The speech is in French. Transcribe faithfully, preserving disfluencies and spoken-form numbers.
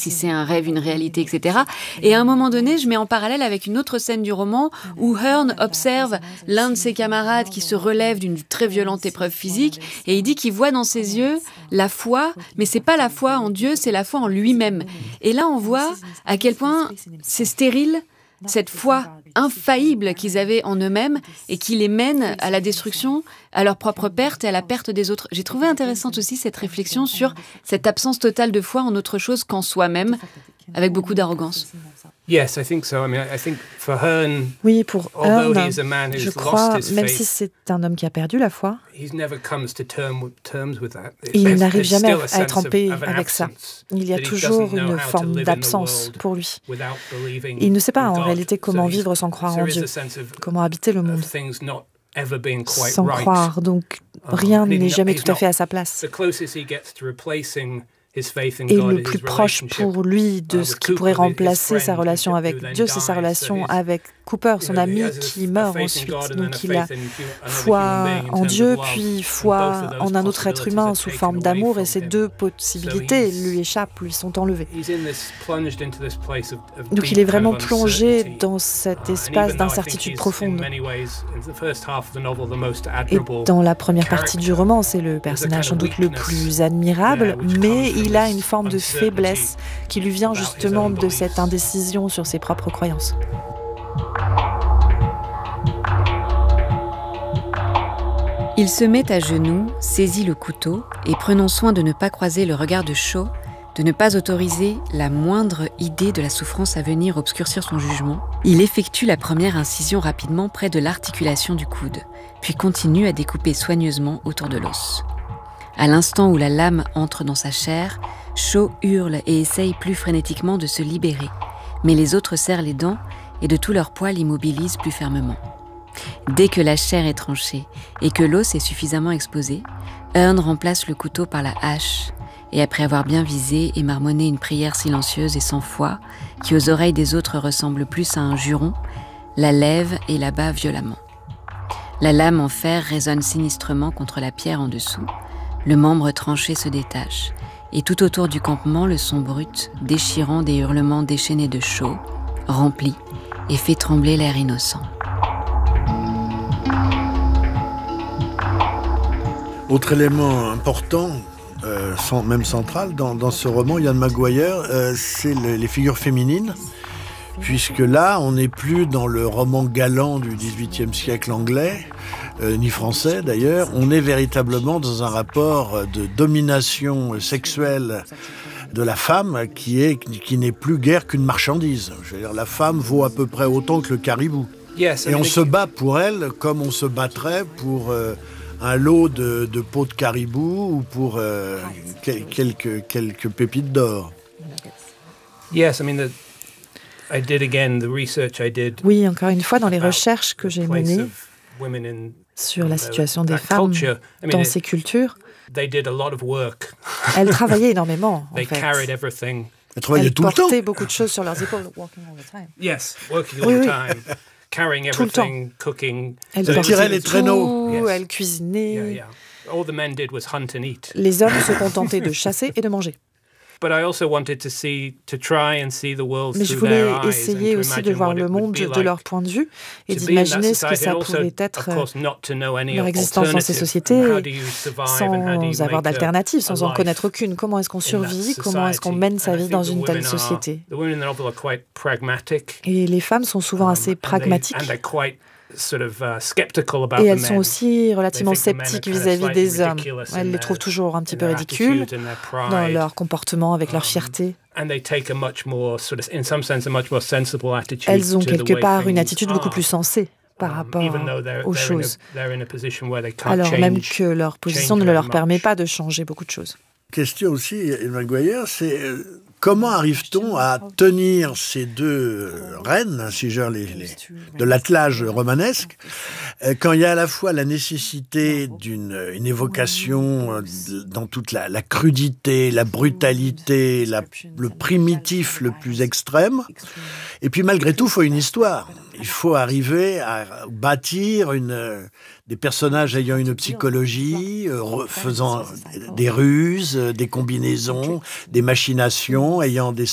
si c'est un rêve, une réalité, et cetera. Et à un moment donné, je mets en parallèle avec une autre scène du roman où Hearn observe l'un de ses camarades qui se relève d'une très violente épreuve physique et il dit qu'il voit dans ses yeux la foi, mais c'est pas la foi en Dieu, c'est la foi en lui-même. Et là, on voit à quel point c'est stérile, cette foi infaillible qu'ils avaient en eux-mêmes et qui les mène à la destruction, à leur propre perte et à la perte des autres. J'ai trouvé intéressante aussi cette réflexion sur cette absence totale de foi en autre chose qu'en soi-même, avec beaucoup d'arrogance. Yes, I think so. I mean, I think for Hearn, oui, pour although Hearn, he's a man who's je crois, lost his même faith, si c'est un homme qui a perdu la foi, he never comes to term, terms with that. il There's- n'arrive there's jamais still a à être en sense paix of- of an avec ça. absence, Il y a that he toujours doesn't know une how to forme live in the d'absence world pour lui. without believing Il ne sait pas in en God. réalité So comment he's- vivre sans croire en there is Dieu, a sense of- comment habiter le monde of things not ever being quite sans right. croire. Donc Um, rien and he's n'est not- jamais he's tout à not- fait à sa place. The closest he gets to replacing his faith in Et God le is plus his proche relationship, pour lui de uh, ce with qui pourrait Cooper, his remplacer sa friend, relation who avec then Dieu, c'est sa dies. relation So he's- avec Cooper, son you know, he ami has a- qui a meurt faith in ensuite. God and then Donc a il a faith in hu- another foi human being in en terms Dieu, of love. puis And foi both of those en un autre être possibilities humain are sous taken forme away d'amour, et from ces him. deux possibilités So he's- lui échappent, lui sont enlevées. He's in this- plunged into this place of- of Donc deep il est vraiment kind of plongé uncertainty. dans cet Uh, and espace even though I think d'incertitude he's, profonde. in many ways, in the first half of the novel, the most Et admirable dans la première partie du character, roman, c'est le personnage sans doute le plus admirable, yeah, which mais comes from il a this une forme de uncertainty faiblesse qui lui vient about his justement own de cette beliefs. indécision sur ses propres croyances. Il se met à genoux, saisit le couteau et prenant soin de ne pas croiser le regard de Shaw, de ne pas autoriser la moindre idée de la souffrance à venir obscurcir son jugement, il effectue la première incision rapidement près de l'articulation du coude, puis continue à découper soigneusement autour de l'os. À l'instant où la lame entre dans sa chair, Shaw hurle et essaye plus frénétiquement de se libérer, mais les autres serrent les dents et de tout leur poids l'immobilisent plus fermement. Dès que la chair est tranchée et que l'os est suffisamment exposé, Hearn remplace le couteau par la hache et après avoir bien visé et marmonné une prière silencieuse et sans foi, qui aux oreilles des autres ressemble plus à un juron, la lève et l'abat violemment. La lame en fer résonne sinistrement contre la pierre en dessous, le membre tranché se détache et tout autour du campement le son brut, déchirant des hurlements déchaînés de Shaw, remplit et fait trembler l'air innocent. Autre élément important, euh, sans, même central, dans, dans ce roman, Ian McGuire, euh, c'est le, les figures féminines, puisque là, on n'est plus dans le roman galant du dix-huitième siècle anglais, euh, ni français d'ailleurs, on est véritablement dans un rapport de domination sexuelle de la femme qui, est, qui n'est plus guère qu'une marchandise. Je veux dire, la femme vaut à peu près autant que le caribou. Yes, I Et mean, on it- se bat pour elle comme on se battrait pour euh, un lot de, de peaux de caribou ou pour euh, quel- quelques, quelques pépites d'or. Yes, I mean, the, I did again the research I did Oui, encore une fois, dans les about recherches que the j'ai place menées of women in sur la uh, situation des that femmes culture. I mean, dans it- ces cultures, they did a lot of work. elles travaillaient énormément, en They fait. carried everything. Elle travaillait Elles tout le temps. portaient beaucoup de choses sur leurs épaules. Walking all the time. Yes, working all Oui, the oui. time, carrying Tout le temps. everything, cooking. Elles Elle portaient tirait les tout, traîneaux. Yes. elles cuisinaient. Yeah, yeah. All the men did was hunt and eat. Les hommes se contentaient de chasser et de manger. But I also wanted to see, to try and see the world Mais je through their voulais eyes essayer and to aussi de imagine voir what le it would monde be de like leur point de vue et to be in that d'imaginer ce que society ça and also, pouvait of être course, not to know any leur existence dans ces alternative. sociétés And how do you survive and how do you sans avoir make a- d'alternative, sans a en life connaître aucune. Comment est-ce qu'on in that survit? Comment est-ce qu'on society? mène sa And I vie think dans the une telle women are- société? The women in the novel are quite pragmatic. Et les femmes sont souvent um, assez and they- pragmatiques and they're quite sort of uh, skeptical about et the elles sont men. aussi relativement They think the men are sceptiques kind of vis-à-vis slightly des hommes. ridiculous in Elles les their- trouvent toujours un petit in peu their ridicules attitude and their dans pride. leur comportement, avec leur Um, fierté. And they take a much more sort of, in some sense, a much more sensible attitude Elles ont to the quelque way part une things attitude beaucoup are. plus sensée par Um, rapport even though they're- aux they're in a- choses. they're in a position where they can't Alors même change- que leur position change ne very leur permet much. pas de changer beaucoup de choses. Question aussi, Ian McGuire, c'est euh, comment arrive-t-on à tenir ces deux euh, reines, si je veux dire, les, les- de l'attelage romanesque, euh, quand il y a à la fois la nécessité d'une une évocation euh, de- dans toute la, la crudité, la brutalité, la- le primitif le plus extrême, et puis malgré tout, il faut une histoire. Il faut arriver à bâtir une, euh, des personnages ayant une psychologie, euh, re- faisant des ruses, euh, des combinaisons, des machinations, ayant des